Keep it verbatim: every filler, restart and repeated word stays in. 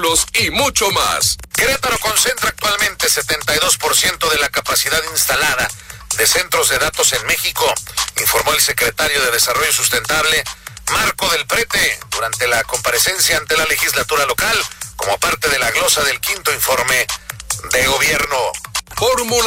vehículos y mucho más. Querétaro concentra actualmente setenta y dos por ciento de la capacidad instalada de centros de datos en México, informó el secretario de Desarrollo Sustentable, Marco del Prete, durante la comparecencia ante la legislatura local, como parte de la glosa del quinto informe de gobierno. Fórmula